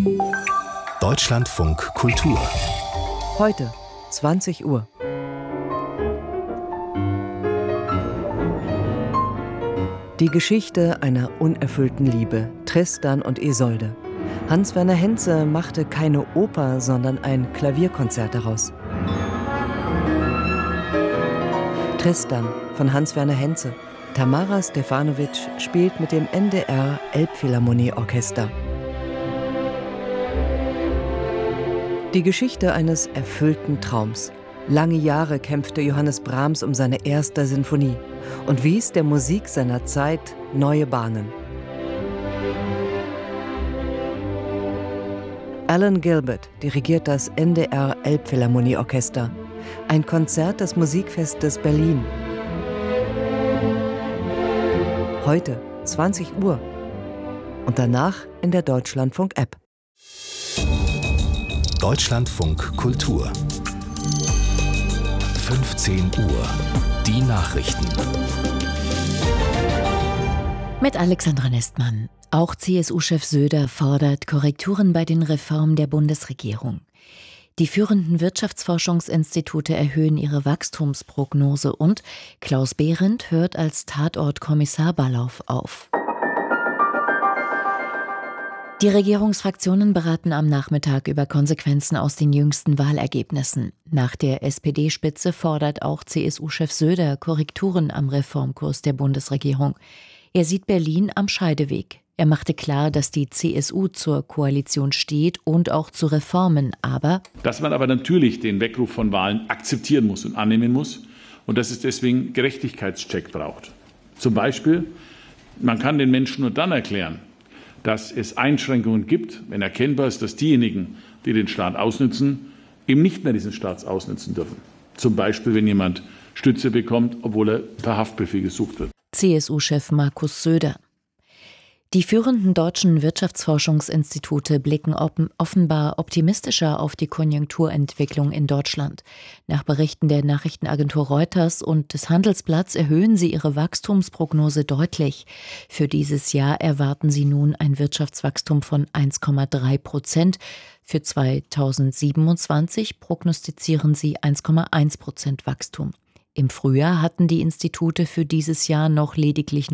Deutschlandfunk Kultur. Heute, 20 Uhr. Die Geschichte einer unerfüllten Liebe, Tristan und Isolde. Hans-Werner Henze machte keine Oper, sondern ein Klavierkonzert daraus. Tristan von Hans-Werner Henze. Tamara Stefanovic spielt mit dem NDR Elbphilharmonie-Orchester. Die Geschichte eines erfüllten Traums. Lange Jahre kämpfte Johannes Brahms um seine erste Sinfonie und wies der Musik seiner Zeit neue Bahnen. Alan Gilbert dirigiert das NDR Elbphilharmonie-Orchester. Ein Konzert des Musikfestes Berlin. Heute, 20 Uhr. Und danach in der Deutschlandfunk-App. Deutschlandfunk Kultur. 15 Uhr. Die Nachrichten. Mit Alexandra Nestmann. Auch CSU-Chef Söder fordert Korrekturen bei den Reformen der Bundesregierung. Die führenden Wirtschaftsforschungsinstitute erhöhen ihre Wachstumsprognose und Klaus Behrendt hört als Tatortkommissar Ballauf auf. Die Regierungsfraktionen beraten am Nachmittag über Konsequenzen aus den jüngsten Wahlergebnissen. Nach der SPD-Spitze fordert auch CSU-Chef Söder Korrekturen am Reformkurs der Bundesregierung. Er sieht Berlin am Scheideweg. Er machte klar, dass die CSU zur Koalition steht und auch zu Reformen, aber dass man aber natürlich den Weckruf von Wahlen akzeptieren muss und annehmen muss und dass es deswegen Gerechtigkeitscheck braucht. Zum Beispiel, man kann den Menschen nur dann erklären, dass es Einschränkungen gibt, wenn erkennbar ist, dass diejenigen, die den Staat ausnützen, eben nicht mehr diesen Staat ausnützen dürfen. Zum Beispiel, wenn jemand Stütze bekommt, obwohl er per Haftbefehl gesucht wird. CSU-Chef Markus Söder. Die führenden deutschen Wirtschaftsforschungsinstitute blicken offenbar optimistischer auf die Konjunkturentwicklung in Deutschland. Nach Berichten der Nachrichtenagentur Reuters und des Handelsblatts erhöhen sie ihre Wachstumsprognose deutlich. Für dieses Jahr erwarten sie nun ein Wirtschaftswachstum von 1,3%. Für 2027 prognostizieren sie 1,1% Wachstum. Im Frühjahr hatten die Institute für dieses Jahr noch lediglich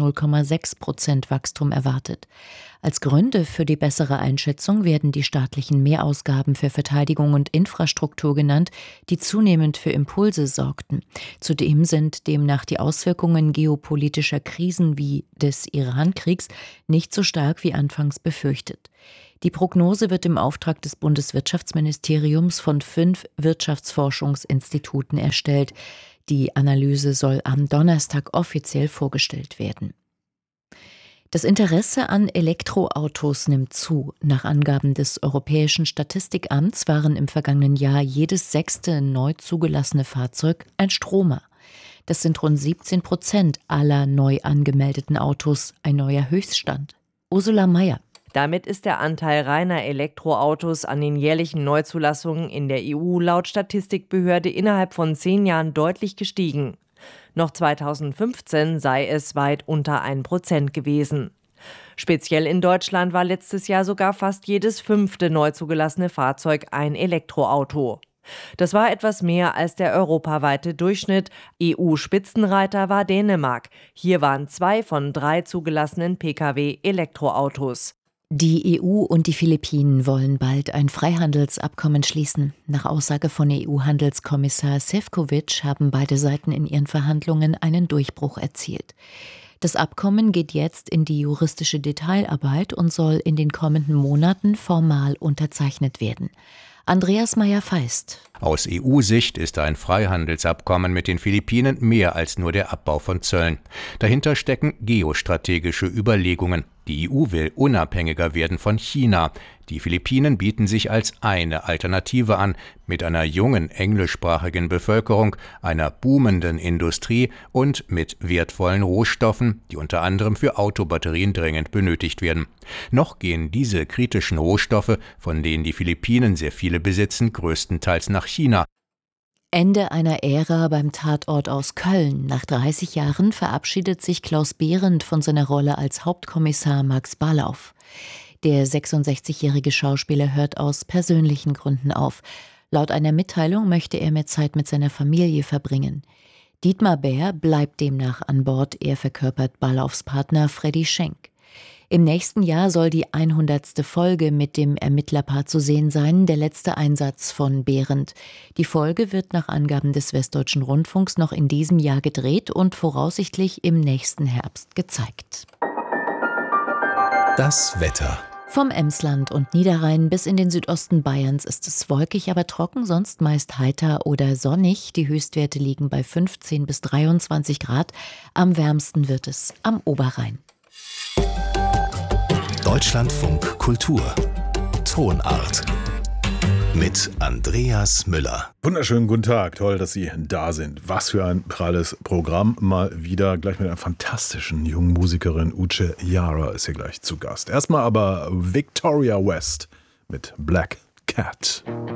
0,6% Wachstum erwartet. Als Gründe für die bessere Einschätzung werden die staatlichen Mehrausgaben für Verteidigung und Infrastruktur genannt, die zunehmend für Impulse sorgten. Zudem sind demnach die Auswirkungen geopolitischer Krisen wie des Iran-Kriegs nicht so stark wie anfangs befürchtet. Die Prognose wird im Auftrag des Bundeswirtschaftsministeriums von 5 Wirtschaftsforschungsinstituten erstellt. Die Analyse soll am Donnerstag offiziell vorgestellt werden. Das Interesse an Elektroautos nimmt zu. Nach Angaben des Europäischen Statistikamts waren im vergangenen Jahr jedes 6. neu zugelassene Fahrzeug ein Stromer. Das sind rund 17% aller neu angemeldeten Autos, ein neuer Höchststand. Ursula Mayer. Damit ist der Anteil reiner Elektroautos an den jährlichen Neuzulassungen in der EU laut Statistikbehörde innerhalb von 10 Jahren deutlich gestiegen. Noch 2015 sei es weit unter 1% gewesen. Speziell in Deutschland war letztes Jahr sogar fast jedes 5. neu zugelassene Fahrzeug ein Elektroauto. Das war etwas mehr als der europaweite Durchschnitt. EU-Spitzenreiter war Dänemark. Hier waren 2 von 3 zugelassenen Pkw Elektroautos. Die EU und die Philippinen wollen bald ein Freihandelsabkommen schließen. Nach Aussage von EU-Handelskommissar Šefčovič haben beide Seiten in ihren Verhandlungen einen Durchbruch erzielt. Das Abkommen geht jetzt in die juristische Detailarbeit und soll in den kommenden Monaten formal unterzeichnet werden. Andreas Meyer-Feist. Aus EU-Sicht ist ein Freihandelsabkommen mit den Philippinen mehr als nur der Abbau von Zöllen. Dahinter stecken geostrategische Überlegungen. Die EU will unabhängiger werden von China. Die Philippinen bieten sich als eine Alternative an, mit einer jungen englischsprachigen Bevölkerung, einer boomenden Industrie und mit wertvollen Rohstoffen, die unter anderem für Autobatterien dringend benötigt werden. Noch gehen diese kritischen Rohstoffe, von denen die Philippinen sehr viele besitzen, größtenteils nach China. Ende einer Ära beim Tatort aus Köln. Nach 30 Jahren verabschiedet sich Klaus Behrendt von seiner Rolle als Hauptkommissar Max Ballauf. Der 66-jährige Schauspieler hört aus persönlichen Gründen auf. Laut einer Mitteilung möchte er mehr Zeit mit seiner Familie verbringen. Dietmar Bär bleibt demnach an Bord. Er verkörpert Barlaufs Partner Freddy Schenk. Im nächsten Jahr soll die 100. Folge mit dem Ermittlerpaar zu sehen sein, der letzte Einsatz von Behrendt. Die Folge wird nach Angaben des Westdeutschen Rundfunks noch in diesem Jahr gedreht und voraussichtlich im nächsten Herbst gezeigt. Das Wetter. Vom Emsland und Niederrhein bis in den Südosten Bayerns ist es wolkig, aber trocken, sonst meist heiter oder sonnig. Die Höchstwerte liegen bei 15 bis 23 Grad. Am wärmsten wird es am Oberrhein. Deutschlandfunk Kultur. Tonart. Mit Andreas Müller. Wunderschönen guten Tag, toll, dass Sie da sind. Was für ein pralles Programm. Mal wieder gleich mit einer fantastischen jungen Musikerin. Uche Yara ist hier gleich zu Gast. Erstmal aber Victoria West mit Black Cat.